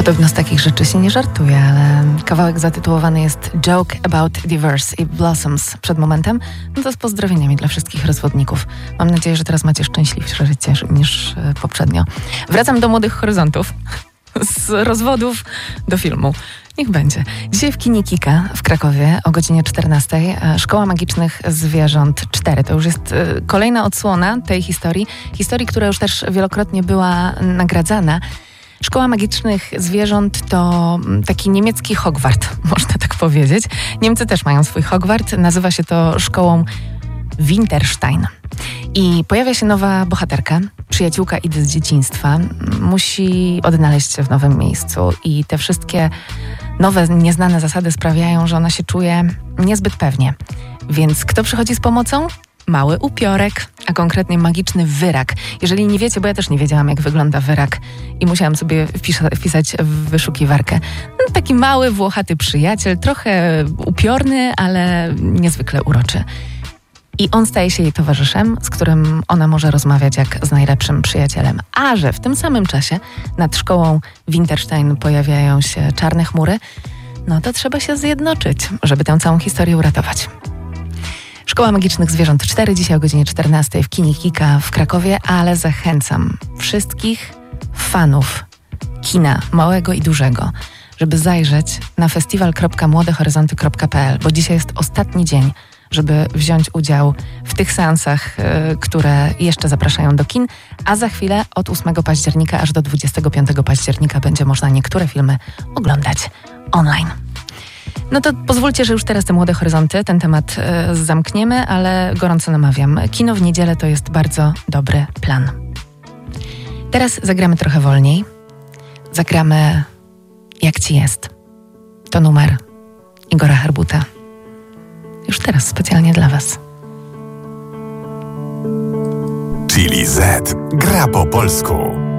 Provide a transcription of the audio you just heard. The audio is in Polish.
Pewno z takich rzeczy się nie żartuje, ale kawałek zatytułowany jest Joke About Divorce i Blossoms przed momentem. No to z pozdrowieniami dla wszystkich rozwodników. Mam nadzieję, że teraz macie szczęśliwsze życie niż poprzednio. Wracam do Młodych Horyzontów. Z rozwodów do filmu. Niech będzie. Dzisiaj w kinie Kika w Krakowie o godzinie 14 Szkoła Magicznych Zwierząt 4. To już jest kolejna odsłona tej historii. Historii, która już też wielokrotnie była nagradzana. Szkoła Magicznych Zwierząt to taki niemiecki Hogwart, można tak powiedzieć. Niemcy też mają swój Hogwart. Nazywa się to szkołą Winterstein. I pojawia się nowa bohaterka, przyjaciółka Idy z dzieciństwa. Musi odnaleźć się w nowym miejscu i te wszystkie nowe, nieznane zasady sprawiają, że ona się czuje niezbyt pewnie. Więc kto przychodzi z pomocą? Mały upiorek, a konkretnie magiczny wyrak. Jeżeli nie wiecie, bo ja też nie wiedziałam, jak wygląda wyrak i musiałam sobie wpisać w wyszukiwarkę. No, taki mały, włochaty przyjaciel, trochę upiorny, ale niezwykle uroczy. I on staje się jej towarzyszem, z którym ona może rozmawiać jak z najlepszym przyjacielem. A że w tym samym czasie nad szkołą Winterstein pojawiają się czarne chmury, no to trzeba się zjednoczyć, żeby tę całą historię uratować. Szkoła Magicznych Zwierząt 4 dzisiaj o godzinie 14 w kinie Kika w Krakowie, ale zachęcam wszystkich fanów kina małego i dużego, żeby zajrzeć na festiwal.młodehoryzonty.pl, bo dzisiaj jest ostatni dzień, żeby wziąć udział w tych seansach, które jeszcze zapraszają do kin, a za chwilę od 8 października aż do 25 października będzie można niektóre filmy oglądać online. No to pozwólcie, że już teraz te Młode Horyzonty, ten temat zamkniemy, ale gorąco namawiam. Kino w niedzielę to jest bardzo dobry plan. Teraz zagramy trochę wolniej. Zagramy Jak ci jest. To numer Igora Herbuta. Już teraz specjalnie dla was. Chili Z gra po polsku.